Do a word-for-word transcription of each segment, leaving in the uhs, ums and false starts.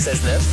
seize neuf.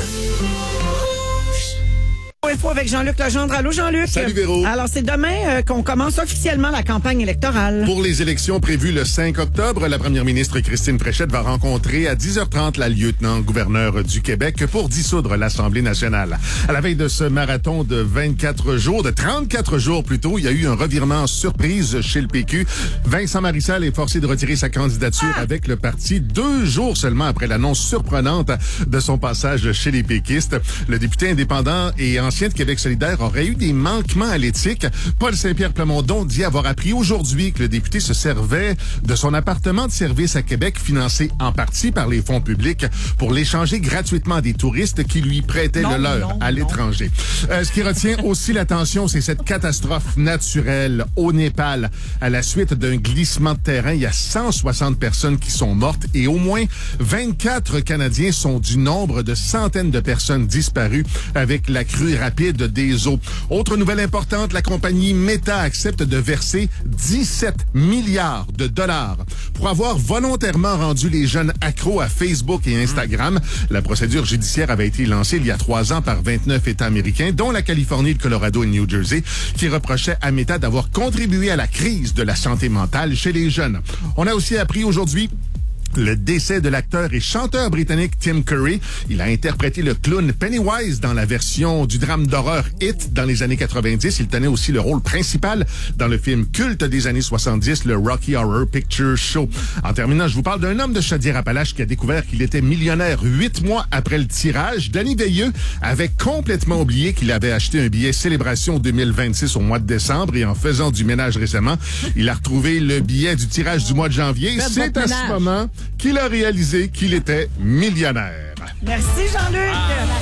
Info avec Jean-Luc Legendre. Allô, Jean-Luc. Salut, Véro. Alors, c'est demain euh, qu'on commence officiellement la campagne électorale. Pour les élections prévues le cinq octobre, la première ministre Christine Fréchette va rencontrer à dix heures trente la lieutenant-gouverneur du Québec pour dissoudre l'Assemblée nationale. À la veille de ce marathon de vingt-quatre jours, de trente-quatre jours plutôt, il y a eu un revirement surprise chez le P Q. Vincent Marissal est forcé de retirer sa candidature ah! avec le parti deux jours seulement après l'annonce surprenante de son passage chez les péquistes. Le député indépendant et ancien de Québec solidaire aurait eu des manquements à l'éthique. Paul Saint-Pierre Plamondon dit avoir appris aujourd'hui que le député se servait de son appartement de service à Québec, financé en partie par les fonds publics, pour l'échanger gratuitement à des touristes qui lui prêtaient non, le leur non, à l'étranger. Euh, ce qui retient aussi l'attention, c'est cette catastrophe naturelle au Népal. À la suite d'un glissement de terrain, il y a cent soixante personnes qui sont mortes et au moins vingt-quatre Canadiens sont du nombre de centaines de personnes disparues avec la crue rapide des eaux. Autre nouvelle importante, la compagnie Meta accepte de verser dix-sept milliards de dollars pour avoir volontairement rendu les jeunes accros à Facebook et Instagram. La procédure judiciaire avait été lancée il y a trois ans par vingt-neuf États américains, dont la Californie, le Colorado et le New Jersey, qui reprochaient à Meta d'avoir contribué à la crise de la santé mentale chez les jeunes. On a aussi appris aujourd'hui le décès de l'acteur et chanteur britannique Tim Curry. Il a interprété le clown Pennywise dans la version du drame d'horreur It dans les années quatre-vingt-dix. Il tenait aussi le rôle principal dans le film culte des années soixante-dix, le Rocky Horror Picture Show. En terminant, je vous parle d'un homme de Chaudière-Appalaches qui a découvert qu'il était millionnaire huit mois après le tirage. Danny Veilleux avait complètement oublié qu'il avait acheté un billet Célébration deux mille vingt-six au mois de décembre et en faisant du ménage récemment, il a retrouvé le billet du tirage du mois de janvier. Faites C'est à ménage. ce moment qu'il a réalisé qu'il était millionnaire. Merci, Jean-Luc.